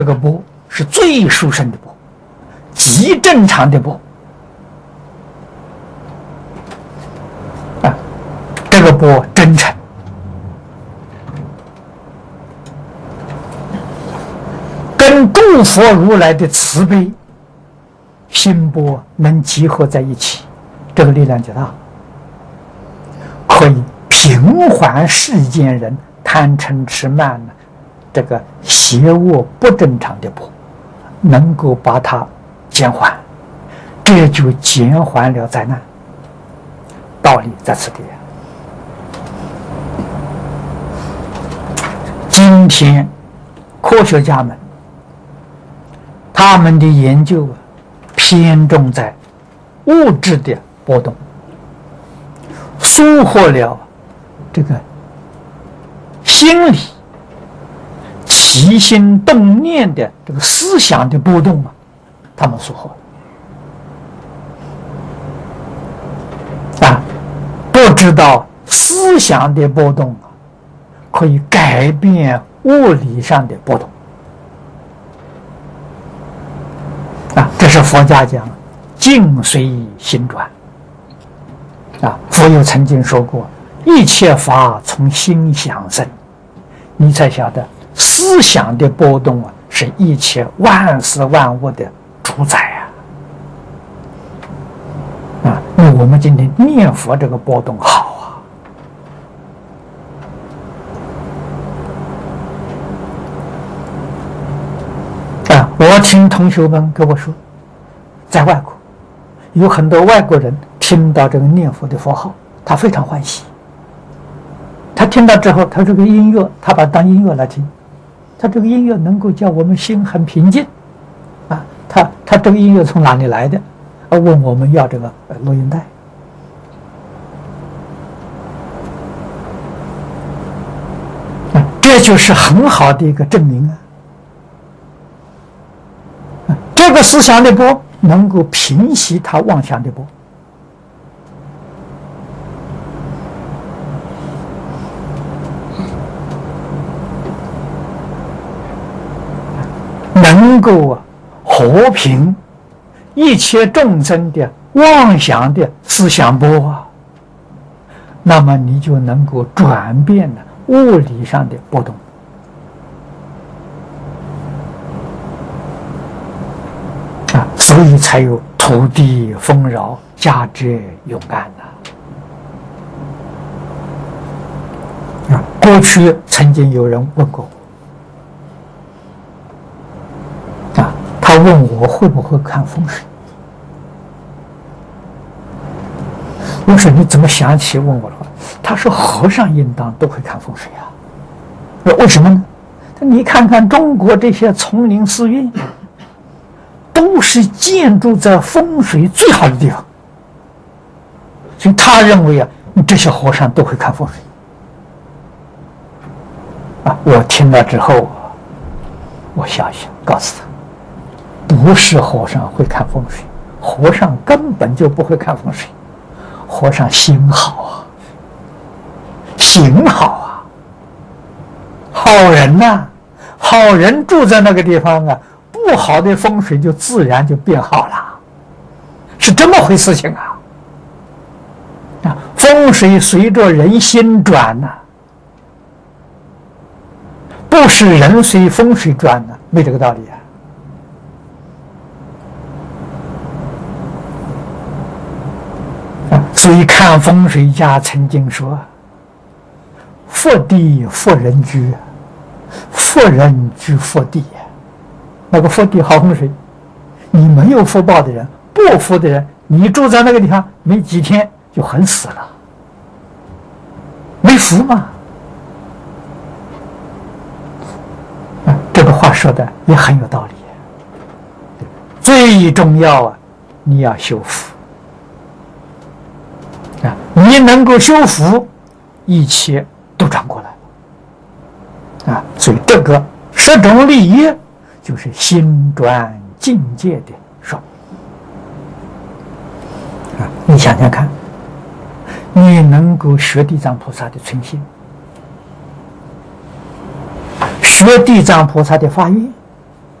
这个波是最殊胜的波，极正常的波。这个波真诚，跟诸佛如来的慈悲心波能集合在一起，这个力量就大，可以平缓世间人贪嗔痴慢呢这个邪恶不正常的波，能够把它减缓，这就减缓了灾难。道理在此地。今天科学家们他们的研究偏重在物质的波动，疏忽了这个心理起心动念的这个思想的波动他们疏忽了不知道思想的波动可以改变物理上的波动这是佛家讲境随心转佛有曾经说过，一切法从心想生。你才晓得思想的波动是一切万事万物的主宰那我们今天念佛这个波动好我听同学们跟我说，在外国有很多外国人听到这个念佛的佛号，他非常欢喜。他听到之后，他这个音乐，他把它当音乐来听，他这个音乐能够叫我们心很平静他这个音乐从哪里来的？问我们要这个录音带。这就是很好的一个证明这个思想的波能够平息他妄想的波。能够和平一切众生的妄想的思想波那么你就能够转变了物理上的波动所以才有土地丰饶，家者永安过去曾经有人问过我他问我会不会看风水，我说你怎么想起问我的话？他说和尚应当都会看风水为什么呢？你看看中国这些丛林寺院都是建筑在风水最好的地方，所以他认为这些和尚都会看风水我听了之后我笑笑告诉他，不是和尚会看风水，和尚根本就不会看风水，和尚心好行好好人好人住在那个地方不好的风水就自然就变好了，是这么回事情风水随着人心转不是人随风水转没这个道理所以看风水家曾经说，佛地佛人居，佛人居佛地那个佛地好风水，你没有福报的人，不福的人，你住在那个地方没几天就很死了，没福嘛这个话说的也很有道理最重要你要修福你能够修福，一切都转过来所以这个十种利益就是心转境界的说你想想看，你能够学地藏菩萨的存心，学地藏菩萨的发愿，